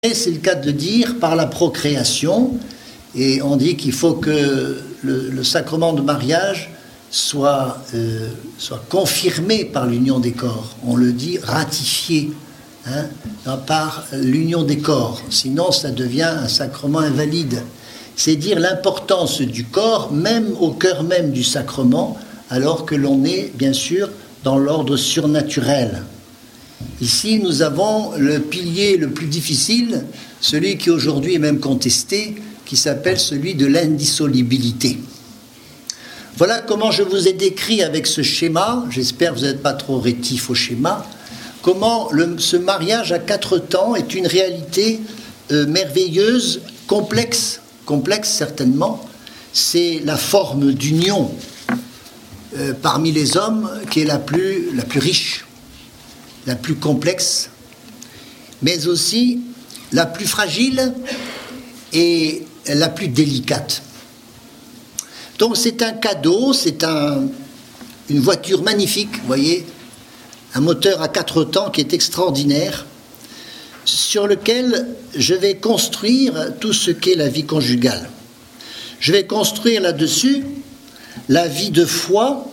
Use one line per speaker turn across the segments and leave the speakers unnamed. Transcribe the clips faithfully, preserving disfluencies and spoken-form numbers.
c'est le cas de dire par la procréation, et on dit qu'il faut que le, le sacrement de mariage soit, euh, soit confirmé par l'union des corps. On le dit ratifié hein, par l'union des corps, sinon ça devient un sacrement invalide. C'est dire l'importance du corps, même au cœur même du sacrement, alors que l'on est bien sûr dans l'ordre surnaturel. Ici, nous avons le pilier le plus difficile, celui qui aujourd'hui est même contesté, qui s'appelle celui de l'indissolubilité. Voilà comment je vous ai décrit avec ce schéma, j'espère que vous n'êtes pas trop rétifs au schéma, comment le, ce mariage à quatre temps est une réalité euh, merveilleuse, complexe, complexe certainement. C'est la forme d'union euh, parmi les hommes qui est la plus, la plus riche, la plus complexe, mais aussi la plus fragile et la plus délicate. Donc c'est un cadeau, c'est un, une voiture magnifique, vous voyez, un moteur à quatre temps qui est extraordinaire, sur lequel je vais construire tout ce qu'est la vie conjugale. Je vais construire là-dessus la vie de foi,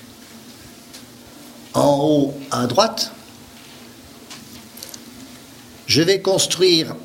en haut à droite. Je vais construire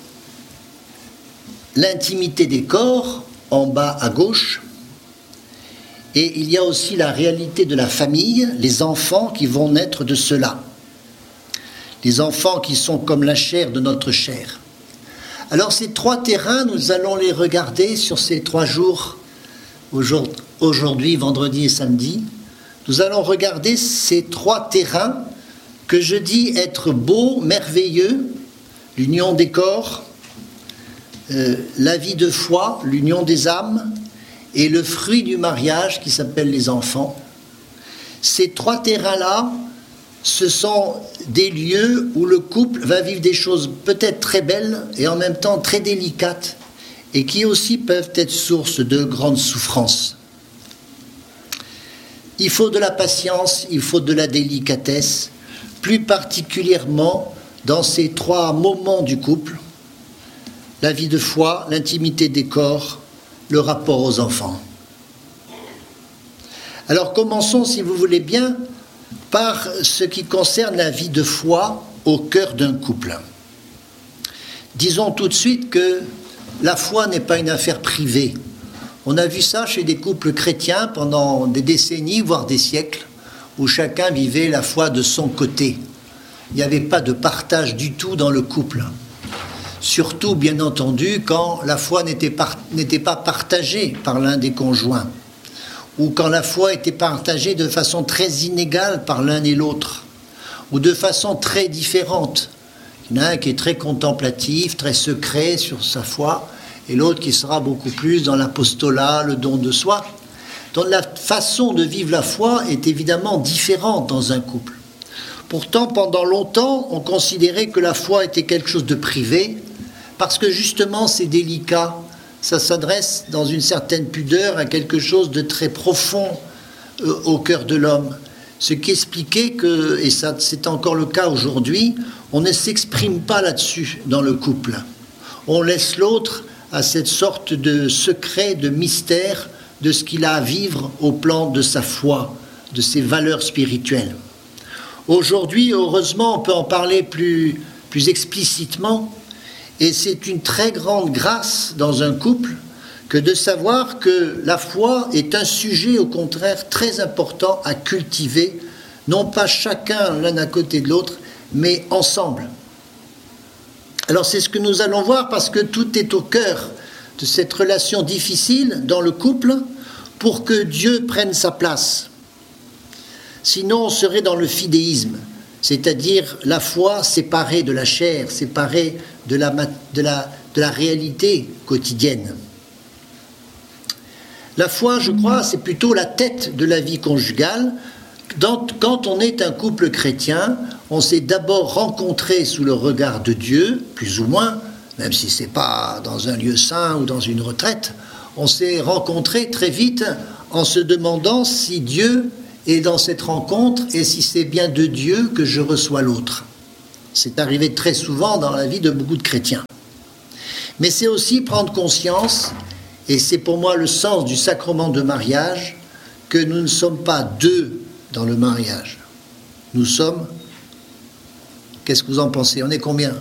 l'intimité des corps en bas à gauche. Et il y a aussi la réalité de la famille, les enfants qui vont naître de cela. Les enfants qui sont comme la chair de notre chair. Alors ces trois terrains, nous allons les regarder sur ces trois jours, aujourd'hui, vendredi et samedi. Nous allons regarder ces trois terrains que je dis être beau, merveilleux, l'union des corps, euh, la vie de foi, l'union des âmes, et le fruit du mariage qui s'appelle les enfants. Ces trois terrains-là, ce sont des lieux où le couple va vivre des choses peut-être très belles et en même temps très délicates, et qui aussi peuvent être source de grandes souffrances. Il faut de la patience, il faut de la délicatesse, plus particulièrement dans ces trois moments du couple, la vie de foi, l'intimité des corps, le rapport aux enfants. Alors commençons, si vous voulez bien, par ce qui concerne la vie de foi au cœur d'un couple. Disons tout de suite que la foi n'est pas une affaire privée. On a vu ça chez des couples chrétiens pendant des décennies, voire des siècles, où chacun vivait la foi de son côté. Il n'y avait pas de partage du tout dans le couple. Surtout, bien entendu, quand la foi n'était pas, n'était pas partagée par l'un des conjoints, ou quand la foi était partagée de façon très inégale par l'un et l'autre, ou de façon très différente. Il y en a un qui est très contemplatif, très secret sur sa foi, et l'autre qui sera beaucoup plus dans l'apostolat, le don de soi. Donc la façon de vivre la foi est évidemment différente dans un couple. Pourtant, pendant longtemps, on considérait que la foi était quelque chose de privé, parce que justement c'est délicat, ça s'adresse dans une certaine pudeur à quelque chose de très profond euh, au cœur de l'homme. Ce qui expliquait que, et ça c'est encore le cas aujourd'hui, on ne s'exprime pas là-dessus dans le couple. On laisse l'autre à cette sorte de secret, de mystère, de ce qu'il a à vivre au plan de sa foi, de ses valeurs spirituelles. Aujourd'hui, heureusement, on peut en parler plus, plus explicitement, et c'est une très grande grâce dans un couple que de savoir que la foi est un sujet, au contraire, très important à cultiver, non pas chacun l'un à côté de l'autre, mais ensemble. Alors c'est ce que nous allons voir, parce que tout est au cœur de cette relation difficile dans le couple, pour que Dieu prenne sa place. Sinon, on serait dans le fidéisme, c'est-à-dire la foi séparée de la chair, séparée de la, de la, de la réalité quotidienne. La foi, je crois, c'est plutôt la tête de la vie conjugale. Dans, quand on est un couple chrétien, on s'est d'abord rencontré sous le regard de Dieu, plus ou moins, même si ce n'est pas dans un lieu saint ou dans une retraite, on s'est rencontré très vite en se demandant si Dieu est dans cette rencontre et si c'est bien de Dieu que je reçois l'autre. C'est arrivé très souvent dans la vie de beaucoup de chrétiens. Mais c'est aussi prendre conscience, et c'est pour moi le sens du sacrement de mariage, que nous ne sommes pas deux dans le mariage. Nous sommes... Qu'est-ce que vous en pensez? On est combien?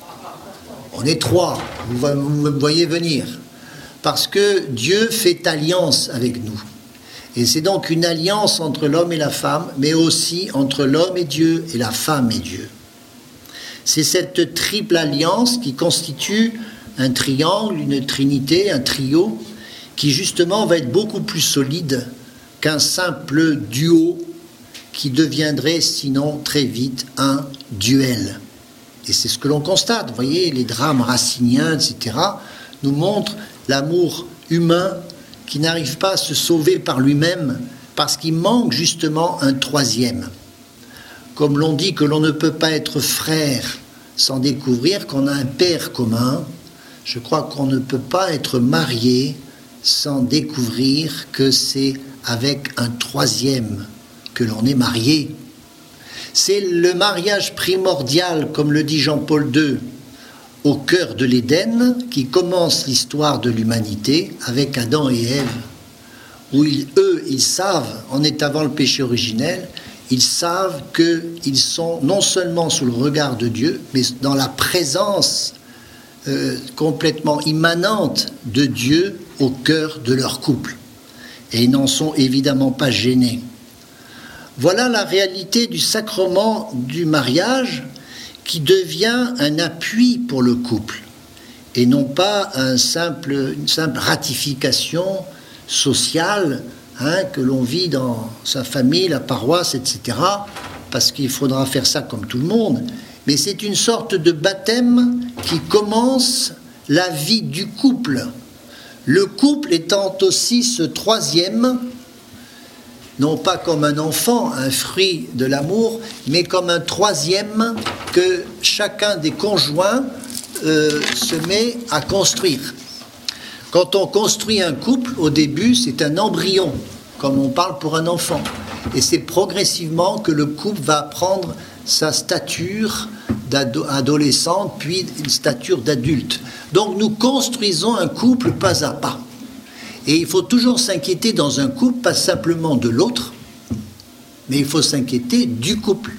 On est trois. Vous, vous me voyez venir. Parce que Dieu fait alliance avec nous. Et c'est donc une alliance entre l'homme et la femme, mais aussi entre l'homme et Dieu et la femme et Dieu. C'est cette triple alliance qui constitue un triangle, une trinité, un trio, qui justement va être beaucoup plus solide qu'un simple duo qui deviendrait sinon très vite un duel. Et c'est ce que l'on constate. Vous voyez, les drames raciniens, et cetera, nous montrent l'amour humain qui n'arrive pas à se sauver par lui-même parce qu'il manque justement un troisième. Comme l'on dit que l'on ne peut pas être frère sans découvrir qu'on a un père commun, je crois qu'on ne peut pas être marié sans découvrir que c'est avec un troisième que l'on est marié. C'est le mariage primordial, comme le dit Jean-Paul deux, au cœur de l'Éden, qui commence l'histoire de l'humanité avec Adam et Ève, où ils, eux, ils savent, on est avant le péché originel, ils savent qu'ils sont non seulement sous le regard de Dieu, mais dans la présence euh, complètement immanente de Dieu au cœur de leur couple. Et ils n'en sont évidemment pas gênés. Voilà la réalité du sacrement du mariage qui devient un appui pour le couple et non pas un simple, une simple ratification sociale hein, que l'on vit dans sa famille, la paroisse, et cetera, parce qu'il faudra faire ça comme tout le monde. Mais c'est une sorte de baptême qui commence la vie du couple. Le couple étant aussi ce troisième, non pas comme un enfant, un fruit de l'amour, mais comme un troisième que chacun des conjoints euh, se met à construire. Quand on construit un couple, au début, c'est un embryon, comme on parle pour un enfant. Et c'est progressivement que le couple va prendre sa stature d'adolescente, puis une stature d'adulte. Donc nous construisons un couple pas à pas. Et il faut toujours s'inquiéter dans un couple, pas simplement de l'autre, mais il faut s'inquiéter du couple,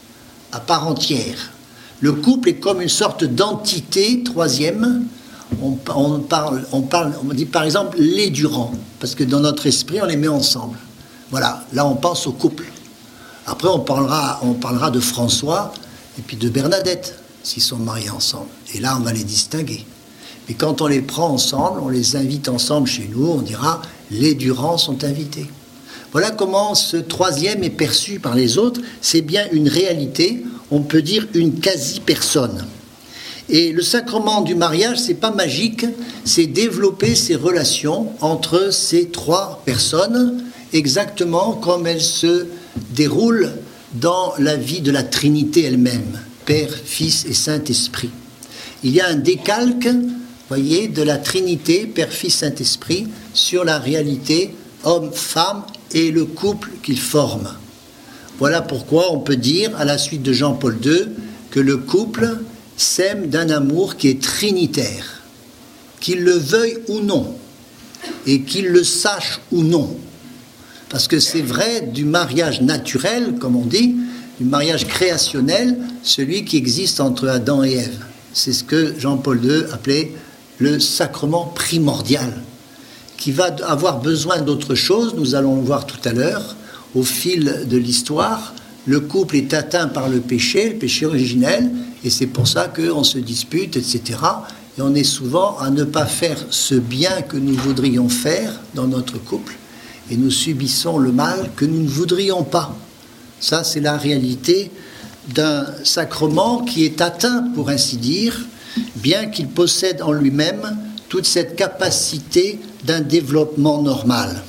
à part entière. Le couple est comme une sorte d'entité troisième. On, on, parle, on, parle, on dit par exemple les Durand, parce que dans notre esprit, on les met ensemble. Voilà, là on pense au couple. Après, on parlera, on parlera de François et puis de Bernadette, s'ils sont mariés ensemble. Et là, on va les distinguer. Et quand on les prend ensemble, on les invite ensemble chez nous, on dira « les Durand sont invités ». Voilà comment ce troisième est perçu par les autres. C'est bien une réalité, on peut dire une quasi-personne. Et le sacrement du mariage, c'est pas magique, c'est développer ces relations entre ces trois personnes, exactement comme elles se déroulent dans la vie de la Trinité elle-même, Père, Fils et Saint-Esprit. Il y a un décalque, voyez, de la Trinité, Père, Fils, Saint-Esprit, sur la réalité homme-femme et le couple qu'ils forment. Voilà pourquoi on peut dire, à la suite de Jean-Paul deux, que le couple s'aime d'un amour qui est trinitaire, qu'il le veuille ou non, et qu'il le sache ou non. Parce que c'est vrai du mariage naturel, comme on dit, du mariage créationnel, celui qui existe entre Adam et Ève. C'est ce que Jean-Paul deux appelait le sacrement primordial, qui va avoir besoin d'autre chose, nous allons le voir tout à l'heure, au fil de l'histoire. Le couple est atteint par le péché, le péché originel, et c'est pour ça qu'on se dispute, et cetera. Et on est souvent à ne pas faire ce bien que nous voudrions faire dans notre couple, et nous subissons le mal que nous ne voudrions pas. Ça, c'est la réalité d'un sacrement qui est atteint, pour ainsi dire, bien qu'il possède en lui-même toute cette capacité d'un développement normal.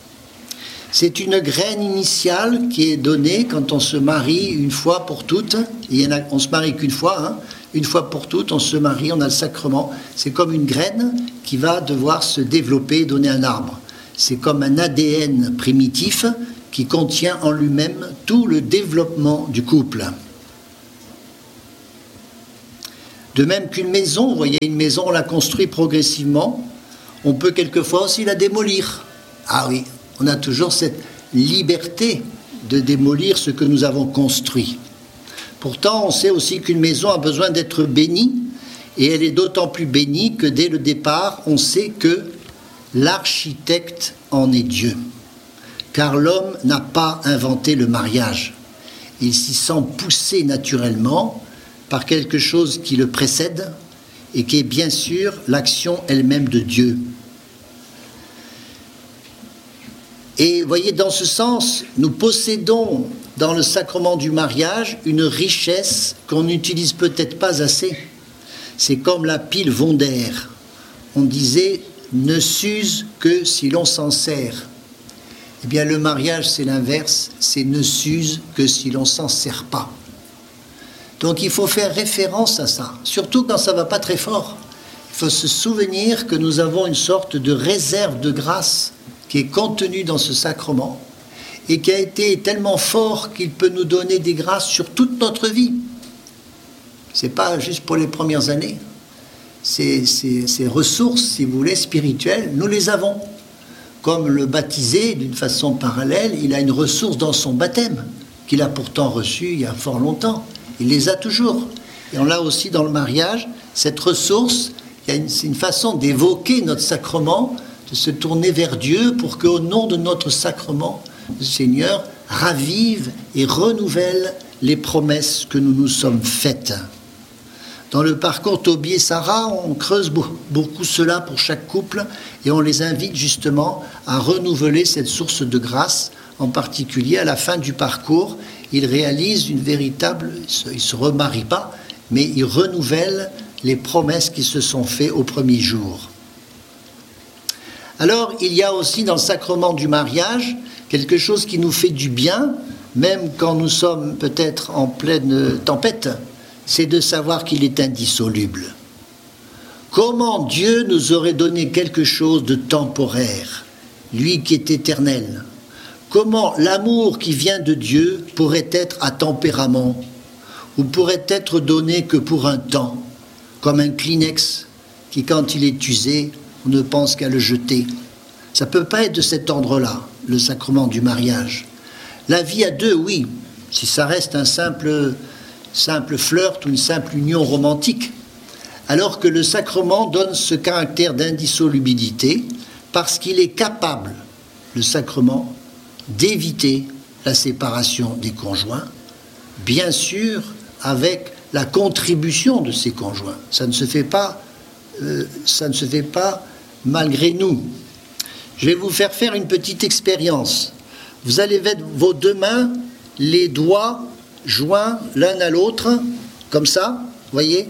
C'est une graine initiale qui est donnée quand on se marie une fois pour toutes. Il y en a, on se marie qu'une fois, hein. Une fois pour toutes, on se marie, on a le sacrement. C'est comme une graine qui va devoir se développer et donner un arbre. C'est comme un A D N primitif qui contient en lui-même tout le développement du couple. De même qu'une maison, vous voyez, une maison, on la construit progressivement, on peut quelquefois aussi la démolir. Ah oui, on a toujours cette liberté de démolir ce que nous avons construit. Pourtant, on sait aussi qu'une maison a besoin d'être bénie, et elle est d'autant plus bénie que dès le départ, on sait que l'architecte en est Dieu. Car l'homme n'a pas inventé le mariage. Il s'y sent poussé naturellement par quelque chose qui le précède et qui est bien sûr l'action elle-même de Dieu. Et voyez, dans ce sens, nous possédons dans le sacrement du mariage une richesse qu'on n'utilise peut-être pas assez. C'est comme la pile Wonder. On disait « ne s'use que si l'on s'en sert ». Eh bien, le mariage, c'est l'inverse, c'est « ne s'use que si l'on s'en sert pas ». Donc, il faut faire référence à ça, surtout quand ça ne va pas très fort. Il faut se souvenir que nous avons une sorte de réserve de grâce qui est contenue dans ce sacrement et qui a été tellement fort qu'il peut nous donner des grâces sur toute notre vie. Ce n'est pas juste pour les premières années. Ces, ces, ces ressources, si vous voulez, spirituelles, nous les avons. Comme le baptisé, d'une façon parallèle, il a une ressource dans son baptême, qu'il a pourtant reçue il y a fort longtemps. Il les a toujours. Et on l'a aussi dans le mariage, cette ressource, c'est une, une façon d'évoquer notre sacrement, de se tourner vers Dieu pour qu'au nom de notre sacrement, le Seigneur ravive et renouvelle les promesses que nous nous sommes faites. Dans le parcours Tobie et Sarah, on creuse beaucoup cela pour chaque couple et on les invite justement à renouveler cette source de grâce, en particulier à la fin du parcours. Ils réalisent une véritable, ils ne se remarient pas, mais ils renouvellent les promesses qui se sont faites au premier jour. Alors, il y a aussi dans le sacrement du mariage quelque chose qui nous fait du bien, même quand nous sommes peut-être en pleine tempête, c'est de savoir qu'il est indissoluble. Comment Dieu nous aurait donné quelque chose de temporaire, lui qui est éternel? Comment l'amour qui vient de Dieu pourrait être à tempérament ou pourrait être donné que pour un temps, comme un Kleenex qui, quand il est usé, on ne pense qu'à le jeter. Ça ne peut pas être de cet ordre-là, le sacrement du mariage. La vie à deux, oui, si ça reste un simple, simple flirt ou une simple union romantique, alors que le sacrement donne ce caractère d'indissolubilité parce qu'il est capable, le sacrement, d'éviter la séparation des conjoints, bien sûr avec la contribution de ces conjoints. Ça ne se fait pas, euh, ça ne se fait pas malgré nous. Je vais vous faire faire une petite expérience. Vous allez mettre vos deux mains, les doigts joints l'un à l'autre, comme ça, voyez.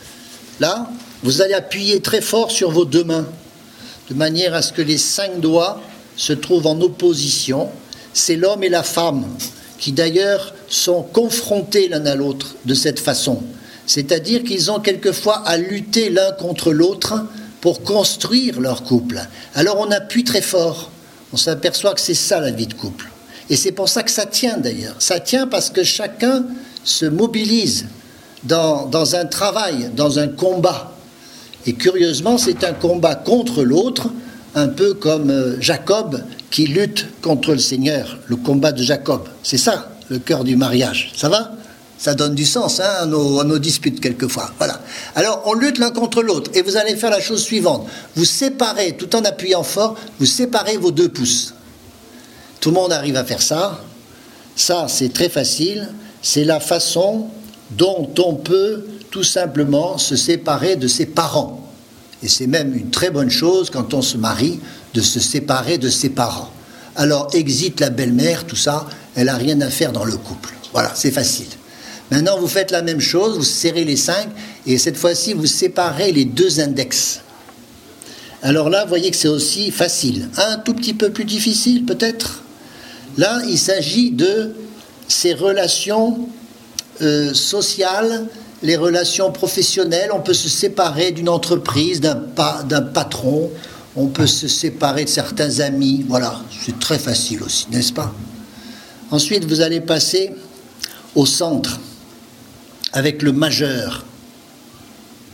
Là, vous allez appuyer très fort sur vos deux mains, de manière à ce que les cinq doigts se trouvent en opposition. C'est l'homme et la femme qui d'ailleurs sont confrontés l'un à l'autre de cette façon. C'est-à-dire qu'ils ont quelquefois à lutter l'un contre l'autre pour construire leur couple. Alors on appuie très fort. On s'aperçoit que c'est ça la vie de couple. Et c'est pour ça que ça tient d'ailleurs. Ça tient parce que chacun se mobilise dans, dans un travail, dans un combat. Et curieusement, c'est un combat contre l'autre, un peu comme Jacob qui lutte contre le Seigneur, le combat de Jacob. C'est ça, le cœur du mariage. Ça va ? Ça donne du sens hein, à, nos, à nos disputes quelquefois. Voilà. Alors, on lutte l'un contre l'autre. Et vous allez faire la chose suivante. Vous séparez, tout en appuyant fort, vous séparez vos deux pouces. Tout le monde arrive à faire ça. Ça, c'est très facile. C'est la façon dont on peut tout simplement se séparer de ses parents. Et c'est même une très bonne chose quand on se marie de se séparer de ses parents. Alors, exit la belle-mère, tout ça, elle n'a rien à faire dans le couple. Voilà, c'est facile. Maintenant, vous faites la même chose, vous serrez les cinq, et cette fois-ci, vous séparez les deux index. Alors là, vous voyez que c'est aussi facile. Un tout petit peu plus difficile, peut-être. Là, il s'agit de ces relations euh, sociales, les relations professionnelles. On peut se séparer d'une entreprise, d'un, pa- d'un patron. On peut se séparer de certains amis. Voilà, c'est très facile aussi, n'est-ce pas? Ensuite, vous allez passer au centre, avec le majeur.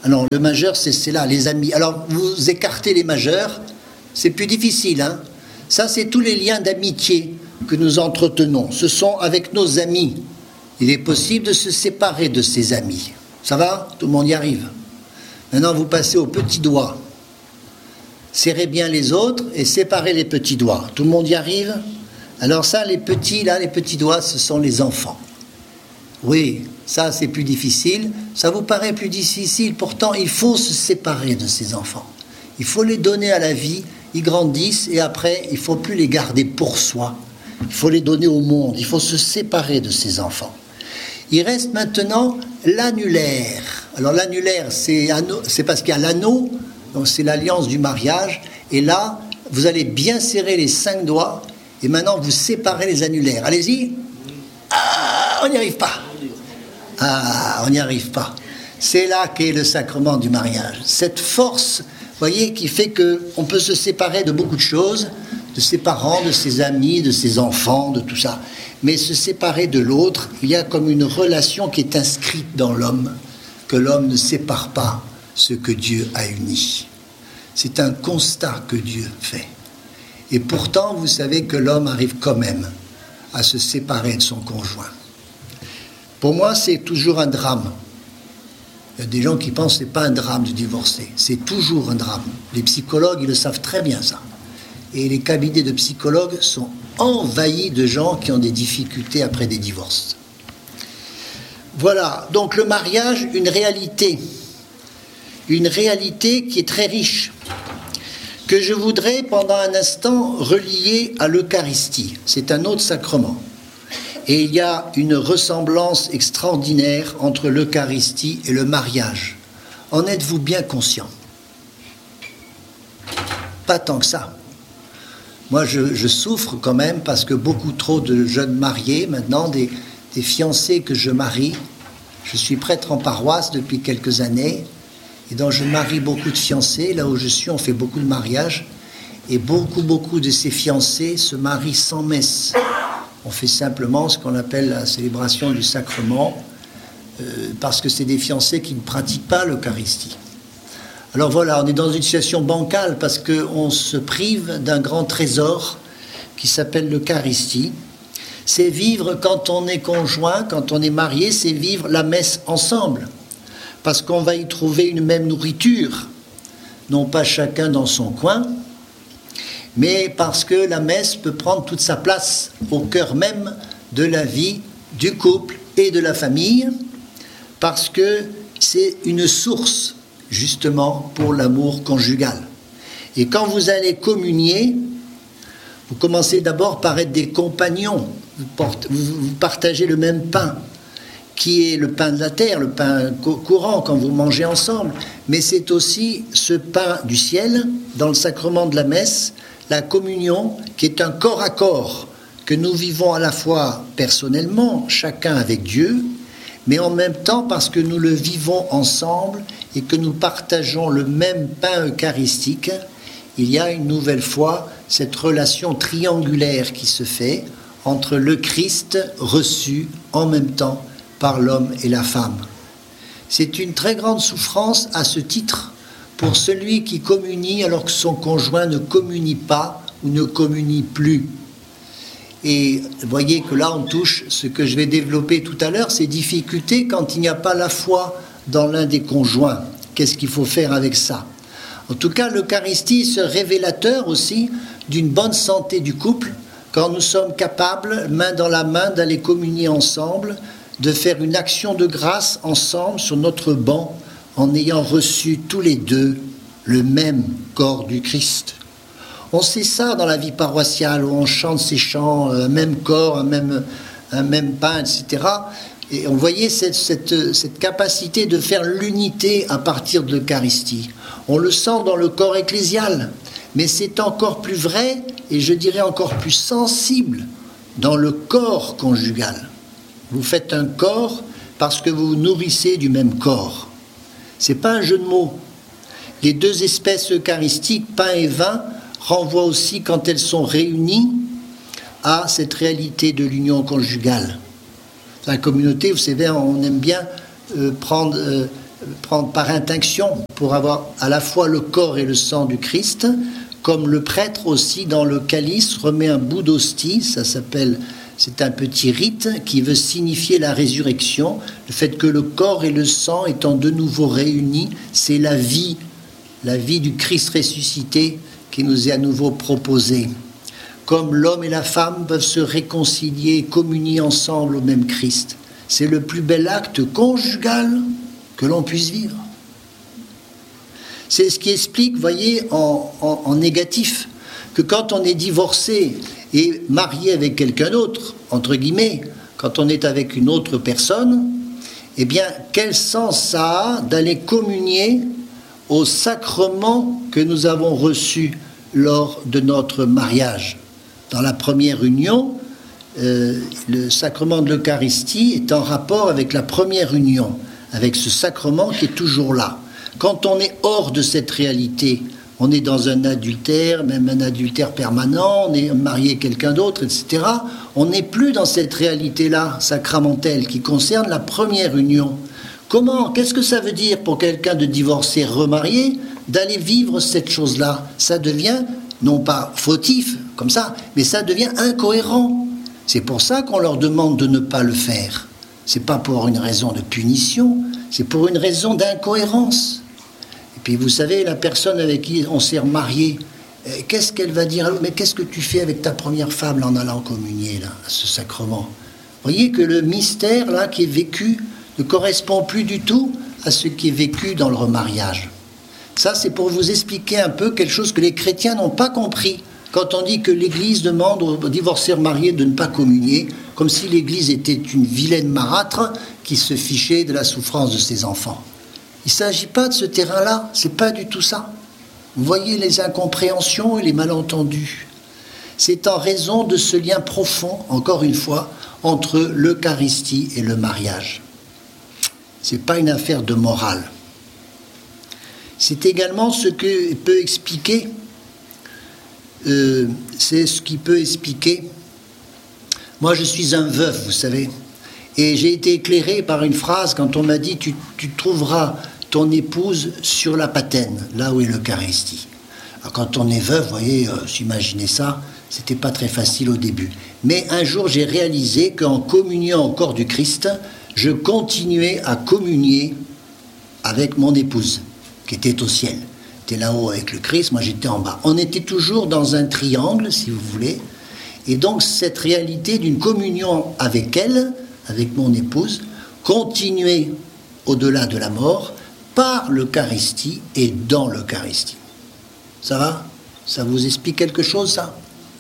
Ah non, le majeur, c'est, c'est là, les amis. Alors, vous écartez les majeurs, c'est plus difficile, hein. Ça, c'est tous les liens d'amitié que nous entretenons. Ce sont avec nos amis. Il est possible de se séparer de ses amis. Ça va? Tout le monde y arrive. Maintenant, vous passez au petit doigt. Serrez bien les autres et séparez les petits doigts. Tout le monde y arrive? Alors ça, les petits, là, les petits doigts, ce sont les enfants. Oui, ça, c'est plus difficile. Ça vous paraît plus difficile. Pourtant, il faut se séparer de ces enfants. Il faut les donner à la vie. Ils grandissent et après, il ne faut plus les garder pour soi. Il faut les donner au monde. Il faut se séparer de ces enfants. Il reste maintenant l'annulaire. Alors l'annulaire, c'est, c'est parce qu'il y a l'anneau, donc c'est l'alliance du mariage. Et là, vous allez bien serrer les cinq doigts et maintenant vous séparez les annulaires. Allez-y. Ah, on n'y arrive pas. Ah, on n'y arrive pas. C'est là qu'est le sacrement du mariage. Cette force, vous voyez, qui fait qu'on peut se séparer de beaucoup de choses, de ses parents, de ses amis, de ses enfants, de tout ça. Mais se séparer de l'autre, il y a comme une relation qui est inscrite dans l'homme, que l'homme ne sépare pas ce que Dieu a uni. C'est un constat que Dieu fait. Et pourtant, vous savez que l'homme arrive quand même à se séparer de son conjoint. Pour moi, c'est toujours un drame. Il y a des gens qui pensent que ce n'est pas un drame de divorcer. C'est toujours un drame. Les psychologues, ils le savent très bien, ça. Et les cabinets de psychologues sont envahis de gens qui ont des difficultés après des divorces. Voilà, donc le mariage, une réalité. Une réalité qui est très riche, que je voudrais pendant un instant relier à l'Eucharistie. C'est un autre sacrement. Et il y a une ressemblance extraordinaire entre l'Eucharistie et le mariage. En êtes-vous bien conscient? Pas tant que ça. Moi, je, je souffre quand même parce que beaucoup trop de jeunes mariés, maintenant, des, des fiancés que je marie, je suis prêtre en paroisse depuis quelques années, et donc je marie beaucoup de fiancés. Là où je suis, on fait beaucoup de mariages, et beaucoup, beaucoup de ces fiancés se marient sans messe. On fait simplement ce qu'on appelle la célébration du sacrement, euh, parce que c'est des fiancés qui ne pratiquent pas l'Eucharistie. Alors voilà, on est dans une situation bancale parce qu'on se prive d'un grand trésor qui s'appelle l'Eucharistie. C'est vivre quand on est conjoint, quand on est marié, c'est vivre la messe ensemble. Parce qu'on va y trouver une même nourriture, non pas chacun dans son coin, mais parce que la messe peut prendre toute sa place au cœur même de la vie du couple et de la famille, parce que c'est une source justement pour l'amour conjugal. Et quand vous allez communier, vous commencez d'abord par être des compagnons, vous, portez, vous, vous partagez le même pain, qui est le pain de la terre, le pain courant quand vous mangez ensemble, mais c'est aussi ce pain du ciel, dans le sacrement de la messe, la communion, qui est un corps à corps, que nous vivons à la fois personnellement, chacun avec Dieu, mais en même temps parce que nous le vivons ensemble et que nous partageons le même pain eucharistique, il y a une nouvelle fois cette relation triangulaire qui se fait entre le Christ reçu en même temps par l'homme et la femme. C'est une très grande souffrance à ce titre pour celui qui communie alors que son conjoint ne communie pas ou ne communie plus. Et voyez que là on touche ce que je vais développer tout à l'heure, ces difficultés quand il n'y a pas la foi dans l'un des conjoints. Qu'est-ce qu'il faut faire avec ça? En tout cas, l'Eucharistie est ce révélateur aussi d'une bonne santé du couple, quand nous sommes capables, main dans la main, d'aller communier ensemble, de faire une action de grâce ensemble sur notre banc, en ayant reçu tous les deux le même corps du Christ. On sait ça dans la vie paroissiale, où on chante ces chants, un même corps, un même, un même pain, et cetera. Et on voyait cette, cette, cette capacité de faire l'unité à partir de l'Eucharistie. On le sent dans le corps ecclésial, mais c'est encore plus vrai, et je dirais encore plus sensible, dans le corps conjugal. Vous faites un corps parce que vous vous nourrissez du même corps. C'est pas un jeu de mots. Les deux espèces eucharistiques, pain et vin, renvoient aussi, quand elles sont réunies, à cette réalité de l'union conjugale. Dans la communauté, vous savez, on aime bien euh, prendre, euh, prendre par intention pour avoir à la fois le corps et le sang du Christ, comme le prêtre aussi dans le calice remet un bout d'hostie, ça s'appelle, c'est un petit rite qui veut signifier la résurrection, le fait que le corps et le sang étant de nouveau réunis, c'est la vie, la vie du Christ ressuscité qui nous est à nouveau proposée. Comme l'homme et la femme peuvent se réconcilier et communier ensemble au même Christ. C'est le plus bel acte conjugal que l'on puisse vivre. C'est ce qui explique, voyez, en, en, en négatif, que quand on est divorcé et marié avec quelqu'un d'autre, entre guillemets, quand on est avec une autre personne, eh bien, quel sens ça a d'aller communier au sacrement que nous avons reçu lors de notre mariage? Dans la première union, euh, le sacrement de l'Eucharistie est en rapport avec la première union, avec ce sacrement qui est toujours là. Quand on est hors de cette réalité, on est dans un adultère, même un adultère permanent, on est marié à quelqu'un d'autre, et cetera. On n'est plus dans cette réalité-là, sacramentelle, qui concerne la première union. Comment, qu'est-ce que ça veut dire pour quelqu'un de divorcé, remarié, d'aller vivre cette chose-là? Ça devient, non pas fautif, comme ça, mais ça devient incohérent. C'est pour ça qu'on leur demande de ne pas le faire. C'est pas pour une raison de punition, c'est pour une raison d'incohérence. Et puis vous savez, la personne avec qui on s'est remarié, qu'est-ce qu'elle va dire? Mais qu'est-ce que tu fais avec ta première femme là, en allant communier là, à ce sacrement? Vous voyez que le mystère là qui est vécu ne correspond plus du tout à ce qui est vécu dans le remariage. Ça, c'est pour vous expliquer un peu quelque chose que les chrétiens n'ont pas compris. Quand on dit que l'Église demande aux divorcés remariés de ne pas communier, comme si l'Église était une vilaine marâtre qui se fichait de la souffrance de ses enfants. Il ne s'agit pas de ce terrain-là, c'est pas du tout ça. Vous voyez les incompréhensions et les malentendus. C'est en raison de ce lien profond, encore une fois, entre l'Eucharistie et le mariage. Ce n'est pas une affaire de morale. C'est également ce que peut expliquer, euh, c'est ce qui peut expliquer. Moi, je suis un veuf, vous savez, et j'ai été éclairé par une phrase quand on m'a dit tu, tu trouveras ton épouse sur la patène, là où est l'Eucharistie. Alors, quand on est veuf, vous voyez, euh, s'imaginer ça, c'était pas très facile au début. Mais un jour, j'ai réalisé qu'en communiant au corps du Christ, je continuais à communier avec mon épouse, qui était au ciel. Elle était là-haut avec le Christ, moi j'étais en bas. On était toujours dans un triangle, si vous voulez. Et donc cette réalité d'une communion avec elle, avec mon épouse, continuait au-delà de la mort par l'Eucharistie et dans l'Eucharistie. Ça va? Ça vous explique quelque chose, ça?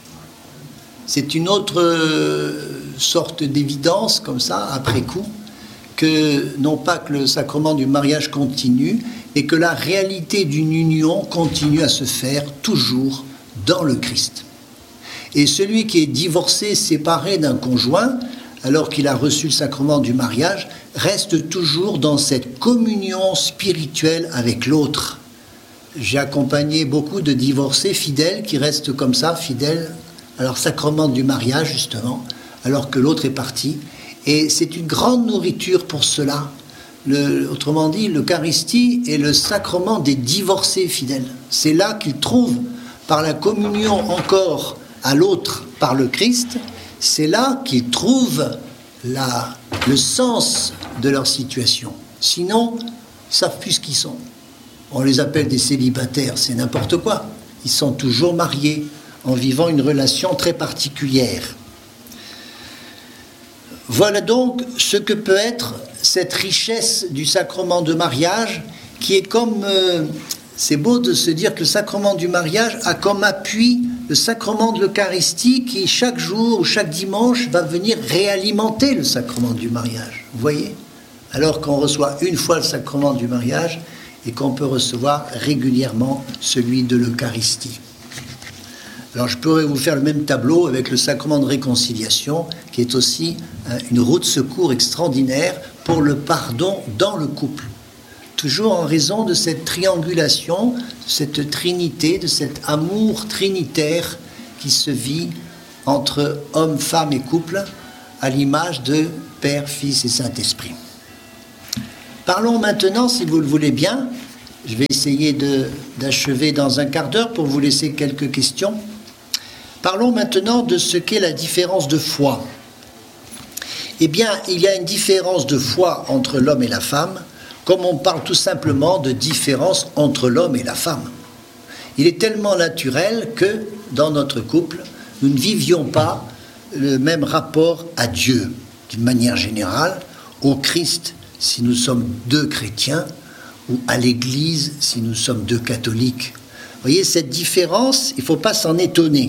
C'est une autre euh, sorte d'évidence, comme ça, après coup, que non pas que le sacrement du mariage continue, mais que la réalité d'une union continue à se faire toujours dans le Christ. Et celui qui est divorcé, séparé d'un conjoint, alors qu'il a reçu le sacrement du mariage, reste toujours dans cette communion spirituelle avec l'autre. J'ai accompagné beaucoup de divorcés fidèles qui restent comme ça, fidèles à leur sacrement du mariage, justement, alors que l'autre est parti. Et c'est une grande nourriture pour cela. Le, autrement dit, l'Eucharistie est le sacrement des divorcés fidèles. C'est là qu'ils trouvent, par la communion encore à l'autre par le Christ, c'est là qu'ils trouvent la, le sens de leur situation. Sinon, ils ne savent plus ce qu'ils sont. On les appelle des célibataires, c'est n'importe quoi. Ils sont toujours mariés, en vivant une relation très particulière. Voilà donc ce que peut être cette richesse du sacrement de mariage, qui est comme... Euh, c'est beau de se dire que le sacrement du mariage a comme appui le sacrement de l'Eucharistie qui, chaque jour ou chaque dimanche, va venir réalimenter le sacrement du mariage. Vous voyez? Alors qu'on reçoit une fois le sacrement du mariage et qu'on peut recevoir régulièrement celui de l'Eucharistie. Alors je pourrais vous faire le même tableau avec le sacrement de réconciliation, qui est aussi une roue de secours extraordinaire pour le pardon dans le couple. Toujours en raison de cette triangulation, de cette trinité, de cet amour trinitaire qui se vit entre homme, femme et couple, à l'image de Père, Fils et Saint-Esprit. Parlons maintenant, si vous le voulez bien, je vais essayer de, d'achever dans un quart d'heure pour vous laisser quelques questions. Parlons maintenant de ce qu'est la différence de foi. Eh bien, il y a une différence de foi entre l'homme et la femme, comme on parle tout simplement de différence entre l'homme et la femme. Il est tellement naturel que, dans notre couple, nous ne vivions pas le même rapport à Dieu, d'une manière générale, au Christ, si nous sommes deux chrétiens, ou à l'Église, si nous sommes deux catholiques. Vous voyez, cette différence, il ne faut pas s'en étonner.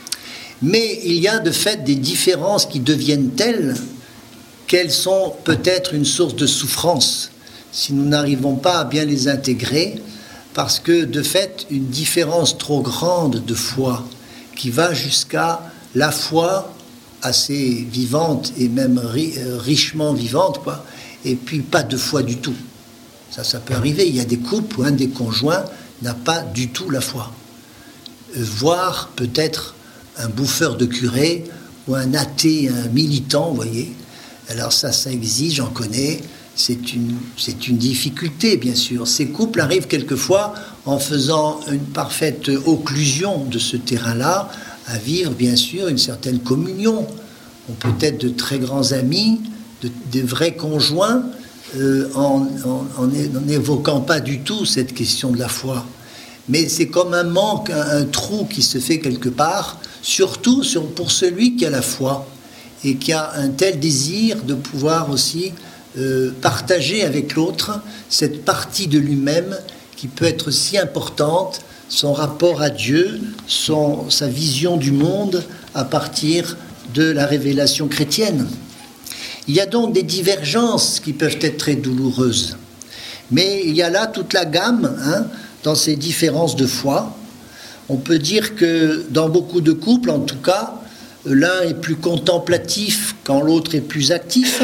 Mais il y a de fait des différences qui deviennent telles qu'elles sont peut-être une source de souffrance, si nous n'arrivons pas à bien les intégrer, parce que de fait, une différence trop grande de foi, qui va jusqu'à la foi assez vivante et même ri- richement vivante, quoi, et puis pas de foi du tout. Ça, ça peut arriver. Il y a des couples où un des conjoints n'a pas du tout la foi. Euh, voire peut-être un bouffeur de curé ou un athée, un militant, vous voyez. Alors ça, ça existe, j'en connais. C'est une, c'est une difficulté, bien sûr. Ces couples arrivent quelquefois en faisant une parfaite occlusion de ce terrain-là, à vivre, bien sûr, une certaine communion. On peut être de très grands amis, de, de vrais conjoints, euh, en, en, en n'évoquant pas du tout cette question de la foi. Mais c'est comme un manque, un, un trou qui se fait quelque part, surtout sur, pour celui qui a la foi et qui a un tel désir de pouvoir aussi euh, partager avec l'autre cette partie de lui-même qui peut être si importante, son rapport à Dieu, son, sa vision du monde à partir de la révélation chrétienne. Il y a donc des divergences qui peuvent être très douloureuses. Mais il y a là toute la gamme, hein, dans ces différences de foi. On peut dire que dans beaucoup de couples, en tout cas, l'un est plus contemplatif quand l'autre est plus actif.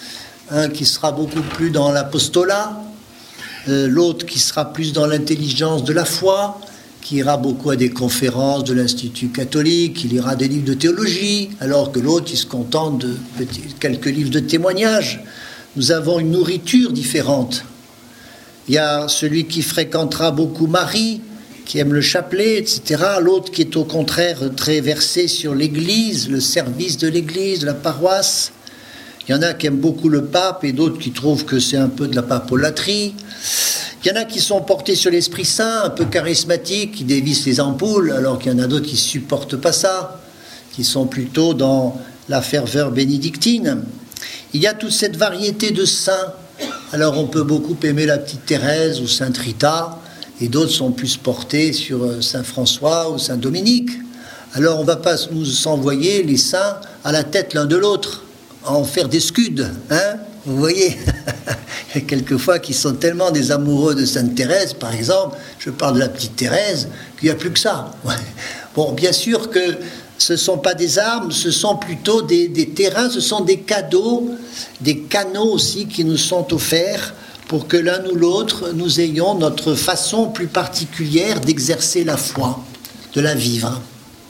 Un qui sera beaucoup plus dans l'apostolat, euh, l'autre qui sera plus dans l'intelligence de la foi, qui ira beaucoup à des conférences de l'Institut catholique, il ira des livres de théologie, alors que l'autre, il se contente de petits, quelques livres de témoignages. Nous avons une nourriture différente. Il y a celui qui fréquentera beaucoup Marie, qui aime le chapelet, et cetera. L'autre qui est au contraire très versé sur l'Église, le service de l'Église, de la paroisse. Il y en a qui aiment beaucoup le pape et d'autres qui trouvent que c'est un peu de la papolatrie. Il y en a qui sont portés sur l'Esprit Saint, un peu charismatiques, qui dévissent les ampoules, alors qu'il y en a d'autres qui ne supportent pas ça, qui sont plutôt dans la ferveur bénédictine. Il y a toute cette variété de saints. Alors on peut beaucoup aimer la petite Thérèse ou Sainte Rita, et d'autres sont plus portés sur Saint François ou Saint Dominique. Alors on ne va pas nous envoyer les saints à la tête l'un de l'autre, en faire des scuds, hein, vous voyez. Il y a quelquefois qui sont tellement des amoureux de Sainte Thérèse, par exemple, je parle de la petite Thérèse, qu'il n'y a plus que ça. Ouais. Bon, bien sûr que ce ne sont pas des armes, ce sont plutôt des, des terrains, ce sont des cadeaux, des canaux aussi qui nous sont offerts pour que l'un ou l'autre, nous ayons notre façon plus particulière d'exercer la foi, de la vivre.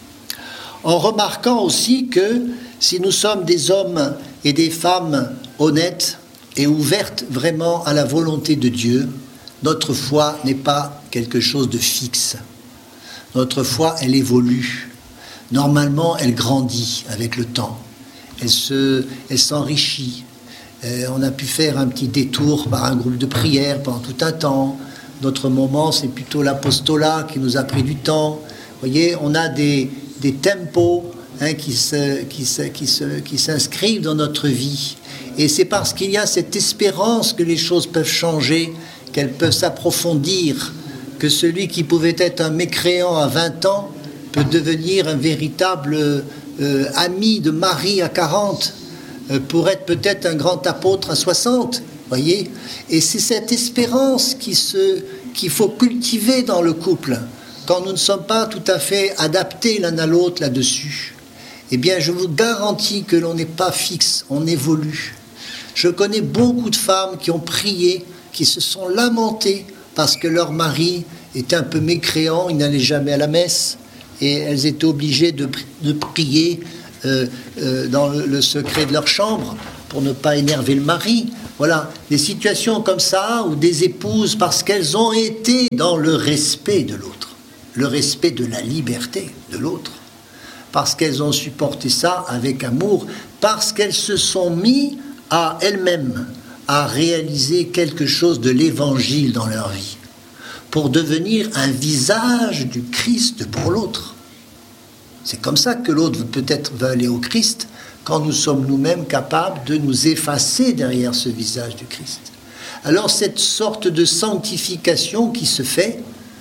En remarquant aussi que si nous sommes des hommes et des femmes honnêtes et ouvertes vraiment à la volonté de Dieu, notre foi n'est pas quelque chose de fixe. Notre foi, elle évolue. Normalement, elle grandit avec le temps. Elle se, elle s'enrichit. Euh, on a pu faire un petit détour par un groupe de prière pendant tout un temps. Notre moment, c'est plutôt l'apostolat qui nous a pris du temps. Vous voyez, on a des, des tempos hein, qui, se, qui, se, qui, se, qui s'inscrivent dans notre vie. Et c'est parce qu'il y a cette espérance que les choses peuvent changer, qu'elles peuvent s'approfondir, que celui qui pouvait être un mécréant à vingt ans peut devenir un véritable euh, ami de Marie à quarante, euh, pour être peut-être un grand apôtre à soixante, voyez. Et c'est cette espérance qui se, qu'il faut cultiver dans le couple, quand nous ne sommes pas tout à fait adaptés l'un à l'autre là-dessus. Eh bien, je vous garantis que l'on n'est pas fixe, on évolue. Je connais beaucoup de femmes qui ont prié, qui se sont lamentées parce que leur mari était un peu mécréant, il n'allait jamais à la messe, et elles étaient obligées de, de prier euh, euh, dans le, le secret de leur chambre pour ne pas énerver le mari. Voilà, des situations comme ça où des épouses, parce qu'elles ont été dans le respect de l'autre, le respect de la liberté de l'autre, parce qu'elles ont supporté ça avec amour, parce qu'elles se sont mis à elles-mêmes à réaliser quelque chose de l'évangile dans leur vie, pour devenir un visage du Christ pour l'autre. C'est comme ça que l'autre peut-être va aller au Christ, quand nous sommes nous-mêmes capables de nous effacer derrière ce visage du Christ. Alors cette sorte de sanctification qui se fait,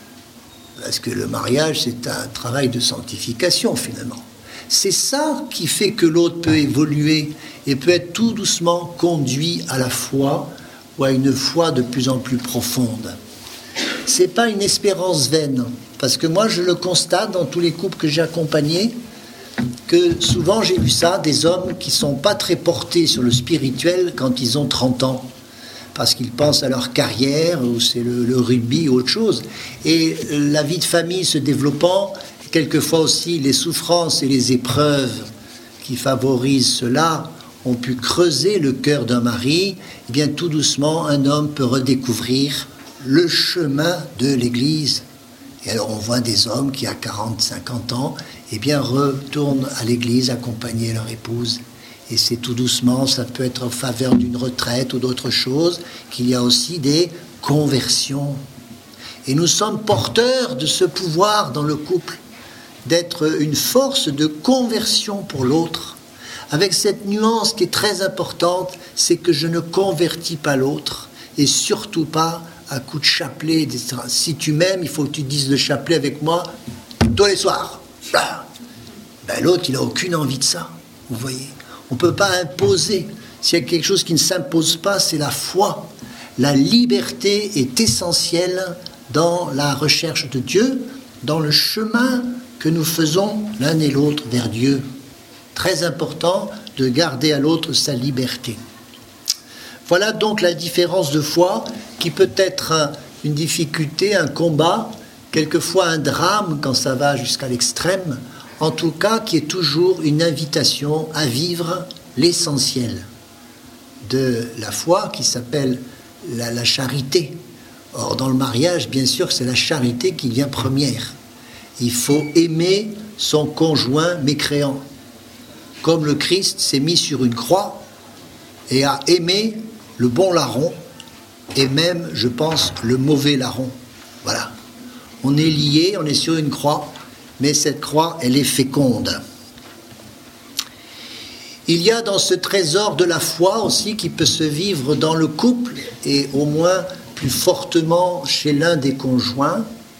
parce que le mariage c'est un travail de sanctification finalement, c'est ça qui fait que l'autre peut évoluer et peut être tout doucement conduit à la foi ou à une foi de plus en plus profonde. C'est pas une espérance vaine, parce que moi je le constate dans tous les couples que j'ai accompagnés, que souvent j'ai vu ça, des hommes qui sont pas très portés sur le spirituel quand ils ont trente ans, parce qu'ils pensent à leur carrière, ou c'est le, le rugby ou autre chose, et la vie de famille se développant, quelquefois aussi les souffrances et les épreuves qui favorisent cela ont pu creuser le cœur d'un mari, et bien tout doucement un homme peut redécouvrir le chemin de l'Église. Et alors on voit des hommes qui à quarante, cinquante ans, eh bien retournent à l'Église accompagner leur épouse. Et c'est tout doucement, ça peut être en faveur d'une retraite ou d'autre chose, qu'il y a aussi des conversions. Et nous sommes porteurs de ce pouvoir dans le couple, d'être une force de conversion pour l'autre, avec cette nuance qui est très importante, c'est que je ne convertis pas l'autre, et surtout pas à coup de chapelet, et cetera. Si tu m'aimes, il faut que tu dises le chapelet avec moi tous les soirs. Ben, l'autre, il n'a aucune envie de ça, vous voyez. On ne peut pas imposer. S'il y a quelque chose qui ne s'impose pas, c'est la foi. La liberté est essentielle dans la recherche de Dieu, dans le chemin que nous faisons l'un et l'autre vers Dieu. Très important de garder à l'autre sa liberté. Voilà donc la différence de foi qui peut être une difficulté, un combat, quelquefois un drame quand ça va jusqu'à l'extrême, en tout cas qui est toujours une invitation à vivre l'essentiel de la foi qui s'appelle la, la charité. Or dans le mariage, bien sûr, c'est la charité qui vient première. Il faut aimer son conjoint mécréant. Comme le Christ s'est mis sur une croix et a aimé le bon larron, et même, je pense, le mauvais larron. Voilà. On est liés, on est sur une croix, mais cette croix, elle est féconde. Il y a dans ce trésor de la foi aussi qui peut se vivre dans le couple, et au moins plus fortement chez l'un des conjoints,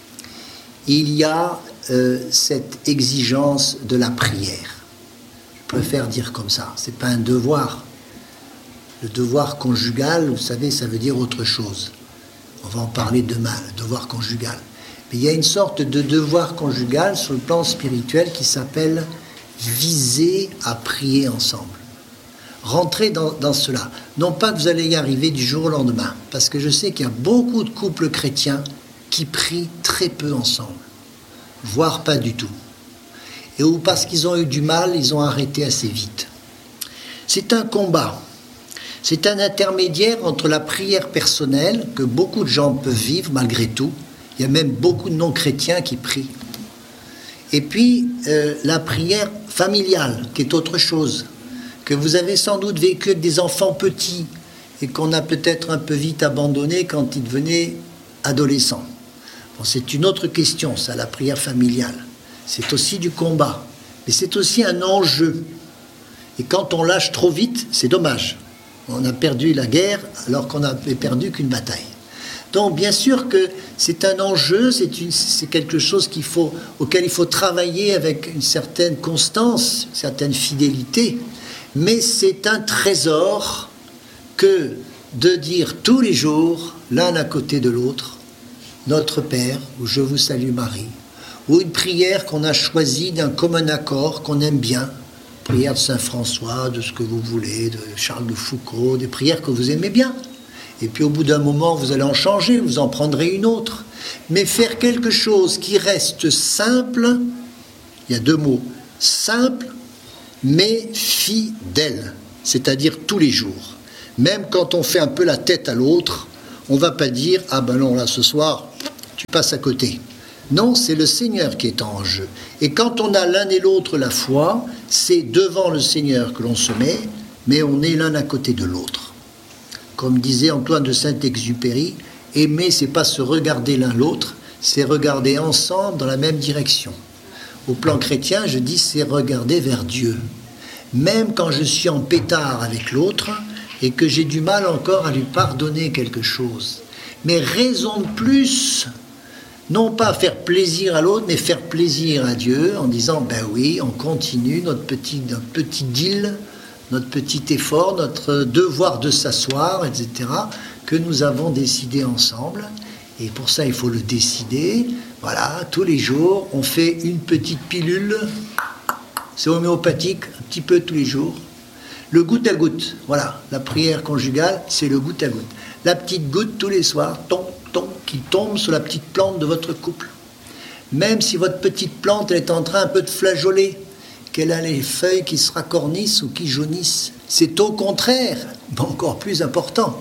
il y a euh, cette exigence de la prière. Je préfère dire comme ça, c'est pas un devoir. Le devoir conjugal, vous savez, ça veut dire autre chose. On va en parler demain, le devoir conjugal. Mais il y a une sorte de devoir conjugal sur le plan spirituel qui s'appelle viser à prier ensemble. Rentrez dans, dans cela. Non pas que vous allez y arriver du jour au lendemain, parce que je sais qu'il y a beaucoup de couples chrétiens qui prient très peu ensemble, voire pas du tout. Et ou parce qu'ils ont eu du mal, ils ont arrêté assez vite. C'est un combat. C'est un intermédiaire entre la prière personnelle, que beaucoup de gens peuvent vivre malgré tout. Il y a même beaucoup de non-chrétiens qui prient. Et puis, euh, la prière familiale, qui est autre chose, que vous avez sans doute vécu avec des enfants petits et qu'on a peut-être un peu vite abandonné quand ils devenaient adolescents. Bon, c'est une autre question, ça, la prière familiale. C'est aussi du combat, mais c'est aussi un enjeu. Et quand on lâche trop vite, c'est dommage. On a perdu la guerre alors qu'on n'avait perdu qu'une bataille. Donc bien sûr que c'est un enjeu, c'est, une, c'est quelque chose qu'il faut, auquel il faut travailler avec une certaine constance, une certaine fidélité, mais c'est un trésor que de dire tous les jours, l'un à côté de l'autre, Notre Père, ou Je vous salue Marie, ou une prière qu'on a choisie d'un commun accord, qu'on aime bien, prière de Saint François, de ce que vous voulez, de Charles de Foucault, des prières que vous aimez bien. Et puis au bout d'un moment, vous allez en changer, vous en prendrez une autre. Mais faire quelque chose qui reste simple, il y a deux mots, simple, mais fidèle, c'est-à-dire tous les jours. Même quand on fait un peu la tête à l'autre, on ne va pas dire « Ah ben non, là, ce soir, tu passes à côté ». Non, c'est le Seigneur qui est en jeu. Et quand on a l'un et l'autre la foi, c'est devant le Seigneur que l'on se met, mais on est l'un à côté de l'autre. Comme disait Antoine de Saint-Exupéry, aimer, c'est pas se regarder l'un l'autre, c'est regarder ensemble dans la même direction. Au plan chrétien, je dis c'est regarder vers Dieu. Même quand je suis en pétard avec l'autre et que j'ai du mal encore à lui pardonner quelque chose. Mais raison de plus, non pas faire plaisir à l'autre, mais faire plaisir à Dieu en disant, ben oui, on continue notre petit, notre petit deal, notre petit effort, notre devoir de s'asseoir, et cetera, que nous avons décidé ensemble. Et pour ça, il faut le décider. Voilà, tous les jours, on fait une petite pilule. C'est homéopathique, un petit peu tous les jours. Le goutte à goutte, voilà, la prière conjugale, c'est le goutte à goutte. La petite goutte tous les soirs, tombe, tombe, qui tombe sur la petite plante de votre couple. Même si votre petite plante elle est en train un peu de flageoler, qu'elle a les feuilles qui se racornissent ou qui jaunissent, c'est au contraire, mais encore plus important.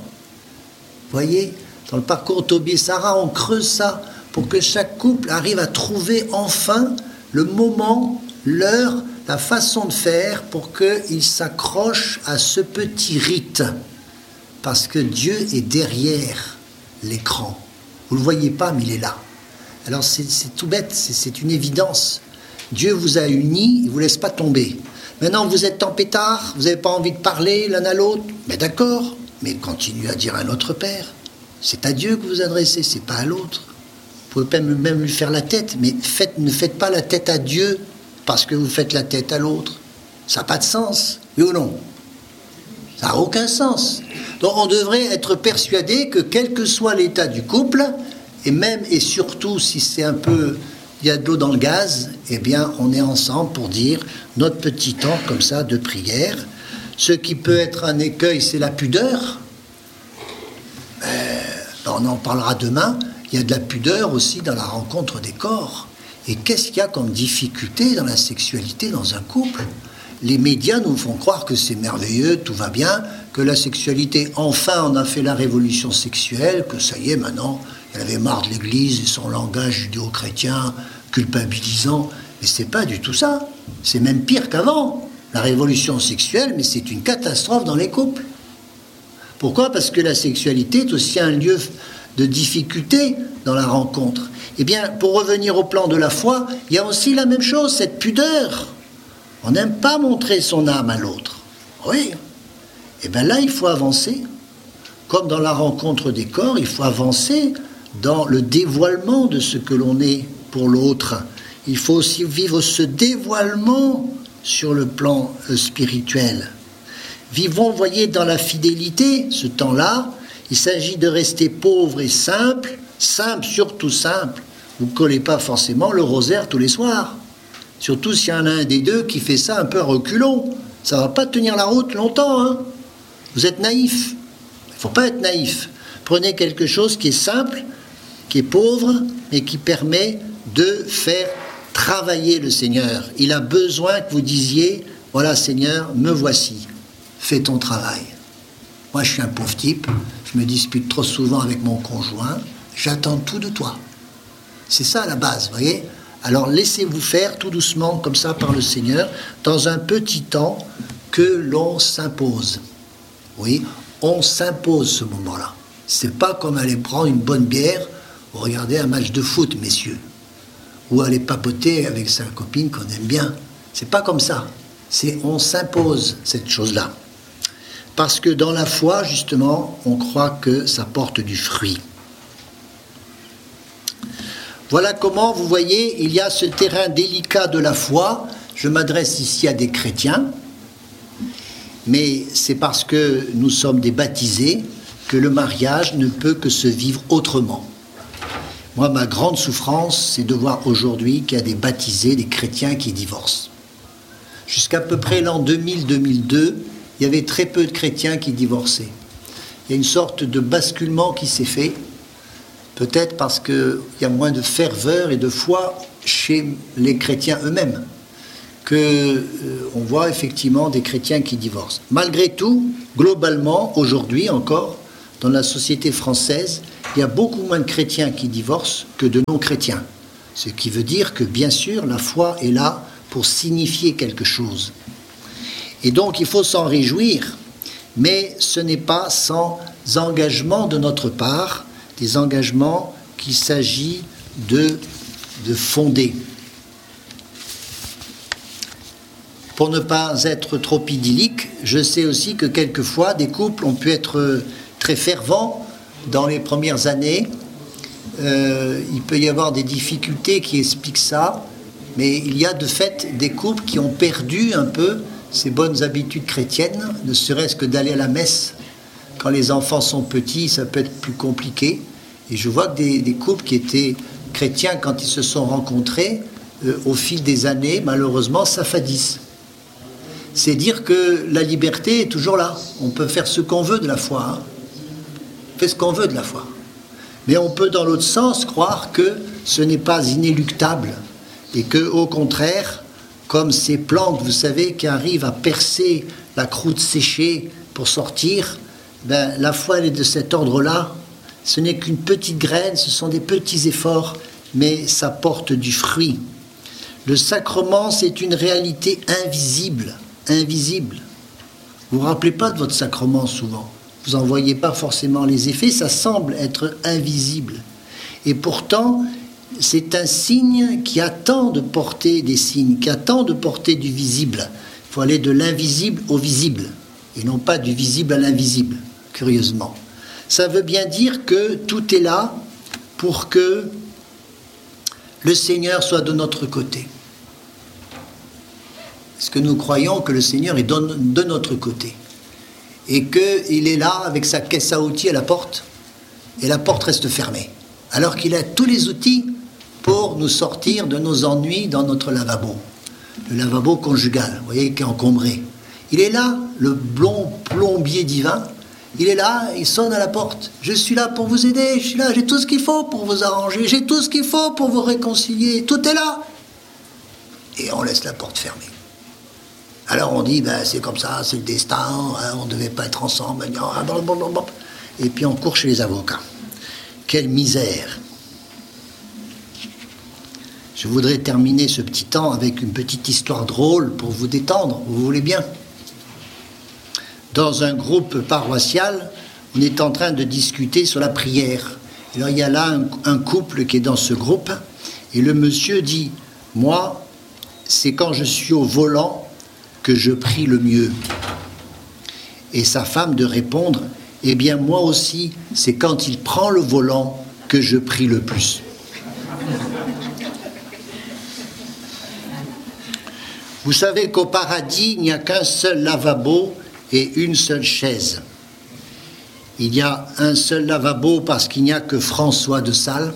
Voyez, dans le parcours Tobie et Sarah, on creuse ça pour que chaque couple arrive à trouver enfin le moment, l'heure, la façon de faire pour qu'il s'accroche à ce petit rite. Parce que Dieu est derrière l'écran. Vous ne le voyez pas, mais il est là. Alors c'est, c'est tout bête, c'est, c'est une évidence. Dieu vous a unis, il ne vous laisse pas tomber. Maintenant, vous êtes en pétard, vous n'avez pas envie de parler l'un à l'autre. Mais d'accord, mais continuez à dire à notre Père. C'est à Dieu que vous vous adressez, c'est pas à l'autre. Vous pouvez même lui faire la tête, mais faites, ne faites pas la tête à Dieu parce que vous faites la tête à l'autre. Ça n'a pas de sens, oui ou non? Ça n'a aucun sens. Donc on devrait être persuadé que quel que soit l'état du couple, et même et surtout si c'est un peu, il y a de l'eau dans le gaz, eh bien on est ensemble pour dire notre petit temps comme ça de prière. Ce qui peut être un écueil, c'est la pudeur. Euh, on en parlera demain. Il y a de la pudeur aussi dans la rencontre des corps. Et qu'est-ce qu'il y a comme difficulté dans la sexualité dans un couple? Les médias nous font croire que c'est merveilleux, tout va bien, que la sexualité, enfin on a fait la révolution sexuelle, que ça y est maintenant, elle avait marre de l'Église et son langage judéo-chrétien culpabilisant. Mais c'est pas du tout ça. C'est même pire qu'avant. La révolution sexuelle, mais c'est une catastrophe dans les couples. Pourquoi? Parce que la sexualité est aussi un lieu de difficulté dans la rencontre. Eh bien, pour revenir au plan de la foi, il y a aussi la même chose, cette pudeur. On n'aime pas montrer son âme à l'autre. Oui. Eh bien là, il faut avancer. Comme dans la rencontre des corps, il faut avancer dans le dévoilement de ce que l'on est pour l'autre. Il faut aussi vivre ce dévoilement sur le plan spirituel. Vivons, voyez, dans la fidélité, ce temps-là. Il s'agit de rester pauvre et simple, simple, surtout simple. Vous ne collez pas forcément le rosaire tous les soirs. Surtout s'il y en a un des deux qui fait ça un peu à reculons. Ça ne va pas tenir la route longtemps. Hein. Vous êtes naïf. Il ne faut pas être naïf. Prenez quelque chose qui est simple, qui est pauvre, et qui permet de faire travailler le Seigneur. Il a besoin que vous disiez, voilà Seigneur, me voici. Fais ton travail. Moi, je suis un pauvre type. Je me dispute trop souvent avec mon conjoint. J'attends tout de toi. C'est ça à la base, vous voyez. Alors laissez-vous faire tout doucement, comme ça, par le Seigneur, dans un petit temps que l'on s'impose. Oui, on s'impose ce moment-là. C'est pas comme aller prendre une bonne bière ou regarder un match de foot, messieurs. Ou aller papoter avec sa copine qu'on aime bien. C'est pas comme ça. C'est on s'impose cette chose-là. Parce que dans la foi, justement, on croit que ça porte du fruit. Voilà comment, vous voyez, il y a ce terrain délicat de la foi. Je m'adresse ici à des chrétiens, mais c'est parce que nous sommes des baptisés que le mariage ne peut que se vivre autrement. Moi, ma grande souffrance, c'est de voir aujourd'hui qu'il y a des baptisés, des chrétiens qui divorcent. Jusqu'à peu près l'an deux mille deux mille deux, il y avait très peu de chrétiens qui divorçaient. Il y a une sorte de basculement qui s'est fait, peut-être parce qu'il y a moins de ferveur et de foi chez les chrétiens eux-mêmes. qu'on euh, voit effectivement des chrétiens qui divorcent. Malgré tout, globalement, aujourd'hui encore, dans la société française, il y a beaucoup moins de chrétiens qui divorcent que de non-chrétiens. Ce qui veut dire que, bien sûr, la foi est là pour signifier quelque chose. Et donc, il faut s'en réjouir, mais ce n'est pas sans engagement de notre part, des engagements qu'il s'agit de, de fonder. Pour ne pas être trop idyllique, je sais aussi que quelquefois, des couples ont pu être très fervents dans les premières années. Euh, il peut y avoir des difficultés qui expliquent ça, mais il y a de fait des couples qui ont perdu un peu ces bonnes habitudes chrétiennes, ne serait-ce que d'aller à la messe. Quand les enfants sont petits, ça peut être plus compliqué. Et je vois que des, des couples qui étaient chrétiens, quand ils se sont rencontrés, euh, au fil des années, malheureusement, s'affadissent. C'est dire que la liberté est toujours là. On peut faire ce qu'on veut de la foi. Hein. On fait ce qu'on veut de la foi. Mais on peut, dans l'autre sens, croire que ce n'est pas inéluctable. Et que, au contraire, comme ces plantes, vous savez, qui arrivent à percer la croûte séchée pour sortir, ben, la foi elle est de cet ordre-là. Ce n'est qu'une petite graine, ce sont des petits efforts, mais ça porte du fruit. Le sacrement, c'est une réalité invisible, invisible. Vous ne vous rappelez pas de votre sacrement souvent. Vous n'en voyez pas forcément les effets, ça semble être invisible. Et pourtant, c'est un signe qui attend de porter des signes, qui attend de porter du visible. Il faut aller de l'invisible au visible, et non pas du visible à l'invisible, curieusement. Ça veut bien dire que tout est là pour que le Seigneur soit de notre côté. Est-ce que nous croyons que le Seigneur est de notre côté et qu'il est là avec sa caisse à outils à la porte, et la porte reste fermée, alors qu'il a tous les outils pour nous sortir de nos ennuis dans notre lavabo, le lavabo conjugal, vous voyez, qui est encombré. Il est là, le blond plombier divin, il est là, il sonne à la porte. Je suis là pour vous aider, je suis là, j'ai tout ce qu'il faut pour vous arranger, j'ai tout ce qu'il faut pour vous réconcilier, tout est là. Et on laisse la porte fermée. Alors on dit, ben, c'est comme ça, c'est le destin, hein, on ne devait pas être ensemble, et puis on court chez les avocats. Quelle misère! Je voudrais terminer ce petit temps avec une petite histoire drôle pour vous détendre, vous voulez bien? Dans un groupe paroissial, on est en train de discuter sur la prière. Alors il y a là un, un couple qui est dans ce groupe, et le monsieur dit, moi, c'est quand je suis au volant que je prie le mieux. Et sa femme de répondre, eh bien moi aussi, c'est quand il prend le volant que je prie le plus. Vous savez qu'au paradis, il n'y a qu'un seul lavabo et une seule chaise. Il y a un seul lavabo parce qu'il n'y a que François de Sales.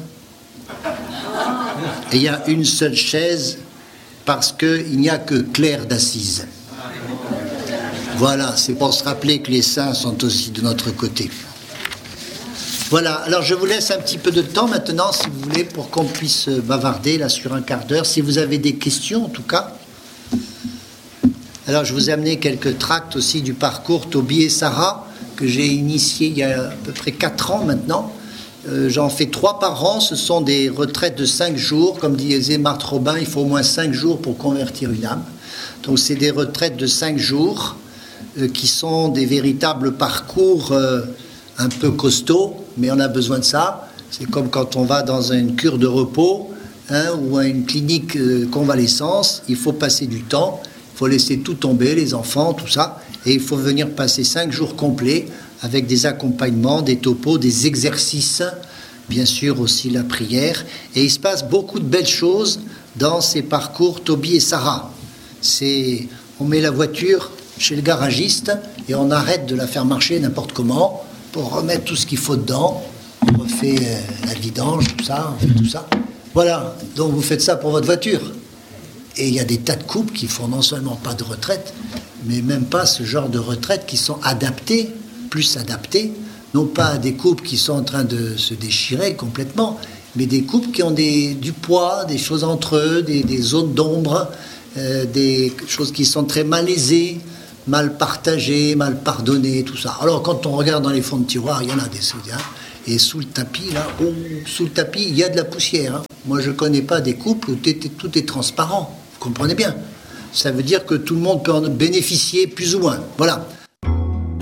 Et il y a une seule chaise parce qu'il n'y a que Claire d'Assise. Voilà, c'est pour se rappeler que les saints sont aussi de notre côté. Voilà, alors je vous laisse un petit peu de temps maintenant, si vous voulez, pour qu'on puisse bavarder là sur un quart d'heure. Si vous avez des questions, en tout cas. Alors je vous ai amené quelques tracts aussi du parcours Toby et Sarah, que j'ai initié il y a à peu près quatre ans maintenant. Euh, j'en fais trois par an, ce sont des retraites de cinq jours. Comme disait Marthe Robin, il faut au moins cinq jours pour convertir une âme. Donc c'est des retraites de cinq jours euh, qui sont des véritables parcours euh, un peu costauds, mais on a besoin de ça. C'est comme quand on va dans une cure de repos hein, ou à une clinique de convalescence, il faut passer du temps, il faut laisser tout tomber, les enfants, tout ça, et il faut venir passer cinq jours complets avec des accompagnements, des topos, des exercices, bien sûr aussi la prière. Et il se passe beaucoup de belles choses dans ces parcours Toby et Sarah. C'est, on met la voiture chez le garagiste et on arrête de la faire marcher n'importe comment pour remettre tout ce qu'il faut dedans. On refait euh, la vidange, tout ça, on fait tout ça. Voilà, donc vous faites ça pour votre voiture. Et il y a des tas de couples qui font non seulement pas de retraite, mais même pas ce genre de retraite qui sont adaptés, plus adaptés, non pas des couples qui sont en train de se déchirer complètement, mais des couples qui ont des, du poids, des choses entre eux, des, des zones d'ombre, euh, des choses qui sont très malaisées, mal partagées, mal pardonnées, tout ça. Alors quand on regarde dans les fonds de tiroir, il y en a des souvenirs. Et sous le tapis, là, oh, sous le tapis, il y a de la poussière. Hein. Moi, je ne connais pas des couples où tout est transparent. Vous comprenez bien. Ça veut dire que tout le monde peut en bénéficier plus ou moins. Voilà.